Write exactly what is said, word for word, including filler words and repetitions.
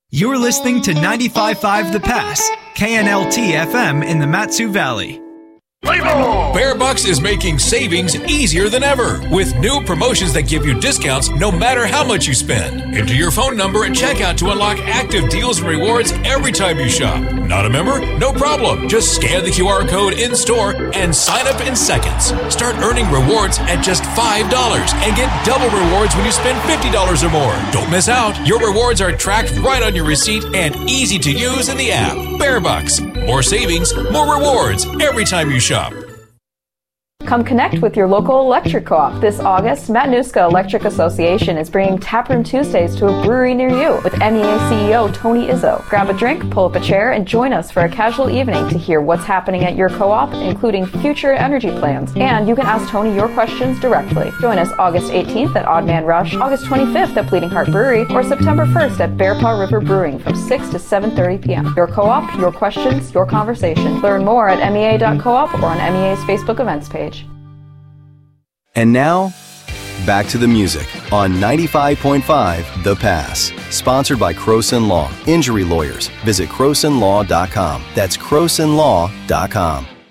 You're listening to ninety-five point five The Pass, K N L T F M in the Mat-Su Valley. Bear Bucks is making savings easier than ever with new promotions that give you discounts no matter how much you spend. Enter your phone number at checkout to unlock active deals and rewards every time you shop. Not a member? No problem. Just scan the Q R code in store and sign up in seconds. Start earning rewards at just five dollars and get double rewards when you spend fifty dollars or more. Don't miss out. Your rewards are tracked right on your receipt and easy to use in the app. Bear Bucks. More savings, more rewards every time you shop. Come connect with your local electric co-op. This August, Matanuska Electric Association is bringing Taproom Tuesdays to a brewery near you with M E A C E O Tony Izzo. Grab a drink, pull up a chair, and join us for a casual evening to hear what's happening at your co-op, including future energy plans. And you can ask Tony your questions directly. Join us August eighteenth at Odd Man Rush, August twenty-fifth at Bleeding Heart Brewery, or September first at Bear Paw River Brewing from six to seven thirty p.m. Your co-op, your questions, your conversation. Learn more at M E A dot coop or on M E A's Facebook events page. And now, back to the music on ninety-five point five The Pass. Sponsored by Croson Law. Injury lawyers. Visit croson law dot com. That's croson law dot com.